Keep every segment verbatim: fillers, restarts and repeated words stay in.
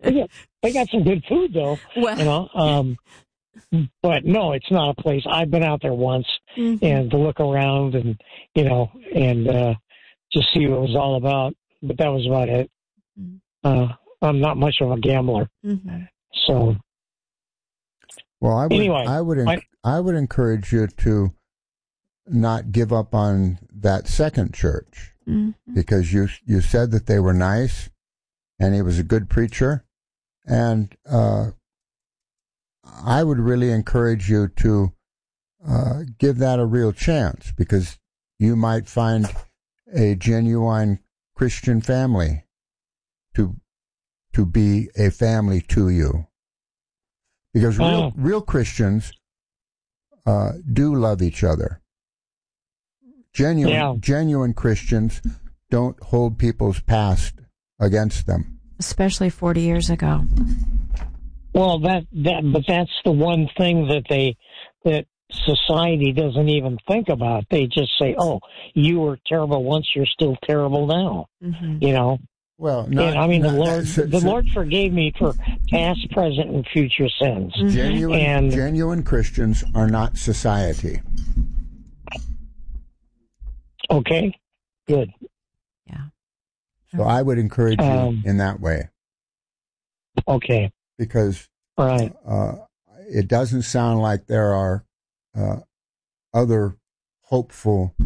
they, got, they got some good food, though. Well, you know, um, but no, it's not a place. I've been out there once mm-hmm. and to look around and, you know, and uh, just see what it was all about. But that was about it. Mm-hmm. Uh, I'm not much of a gambler. Mm-hmm. So. Well, I would, anyway, I would, enc- I, I would encourage you to not give up on that second church mm-hmm. because you you said that they were nice and he was a good preacher, and uh, I would really encourage you to uh, give that a real chance, because you might find a genuine Christian family to to be a family to you. Because real, oh. real Christians uh, do love each other. Genuine, yeah. genuine Christians don't hold people's past against them. Especially forty years ago. Well, that, that, but that's the one thing that they, that society doesn't even think about. They just say, "Oh, you were terrible once; you're still terrible now." Mm-hmm. You know. Well, not, and, I mean, not, the Lord, so, the so, Lord forgave me for past, present, and future sins. Genuine, and, genuine Christians are not society. Okay, good. Yeah. So I would encourage you um, in that way. Okay. Because All right. uh, it doesn't sound like there are uh, other hopeful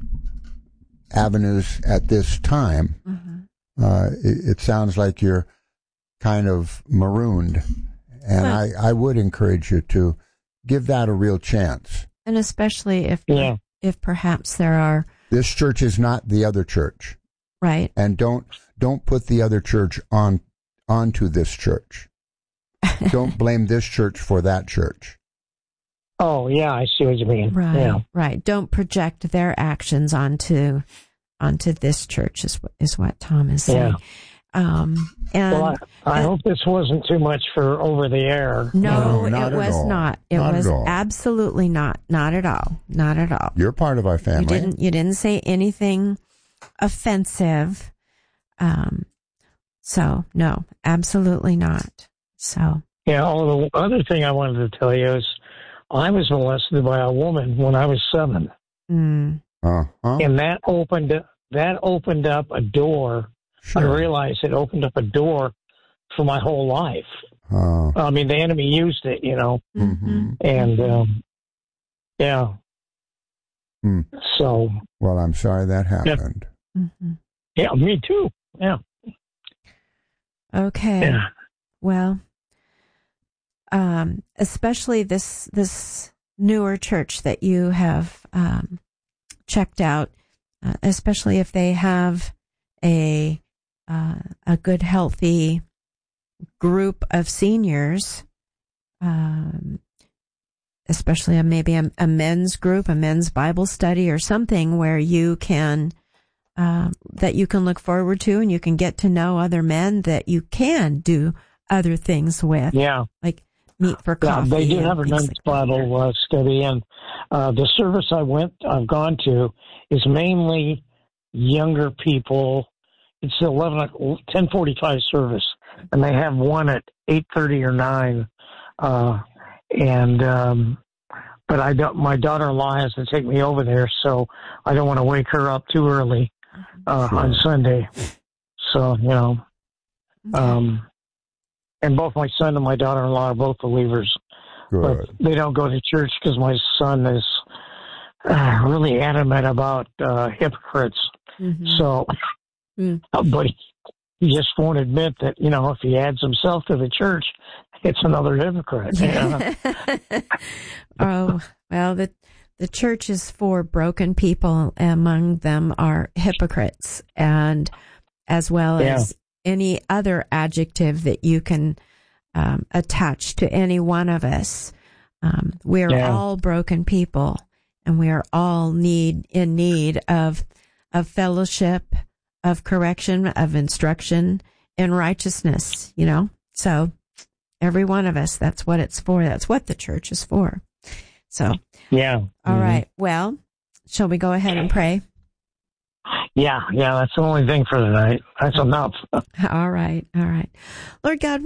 avenues at this time. Mm-hmm. Uh, it, it sounds like you're kind of marooned, and well, I, I would encourage you to give that a real chance. And especially if yeah. if perhaps there are... This church is not the other church. Right. And don't don't put the other church on onto this church. Don't blame this church for that church. Oh, yeah, I see what you mean. Right, yeah. right. Don't project their actions onto... onto this church is is what Tom is saying. Yeah. Um, and well, I, I and, hope this wasn't too much for over the air. No, no it was all. not. It not was absolutely not. Not at all. Not at all. You're part of our family. You didn't. You didn't say anything offensive. Um. So no, absolutely not. So yeah. Oh, the other thing I wanted to tell you is, I was molested by a woman when I was seven. Mm. Uh-huh. And that opened that opened up a door. Sure. I realized it opened up a door for my whole life. Uh, I mean, the enemy used it, you know, mm-hmm. and um, yeah. Mm. So, well, I'm sorry that happened. Yeah, mm-hmm. yeah me too. Yeah. Okay. Yeah. Well, um, especially this this newer church that you have. Um, checked out, uh, especially if they have a uh, a good, healthy group of seniors, um, especially a, maybe a, a men's group, a men's Bible study, or something where you can uh, that you can look forward to, and you can get to know other men that you can do other things with. Yeah, like meet for coffee. Yeah, they do have a men's like Bible uh, study, and uh, the service I went, I've gone to, is mainly younger people. It's eleven, ten forty-five service, and they have one at eight thirty or nine. Uh, and um, but I don't. My daughter-in-law has to take me over there, so I don't want to wake her up too early uh, sure. on Sunday. So you know. Um, And both my son and my daughter-in-law are both believers. Good. But they don't go to church because my son is uh, really adamant about uh, hypocrites. Mm-hmm. So, mm. uh, but he just won't admit that, you know, if he adds himself to the church, it's another hypocrite. Yeah. Oh, well, the, the church is for broken people. Among them are hypocrites, and as well yeah. as any other adjective that you can um, attach to any one of us. Um, we are yeah. all broken people, and we are all need in need of of fellowship, of correction, of instruction in righteousness. You know, so every one of us. That's what it's for. That's what the church is for. So yeah. All mm-hmm. right. Well, shall we go ahead and pray? Yeah, yeah, that's the only thing for tonight. That's enough. All right, all right. Lord God,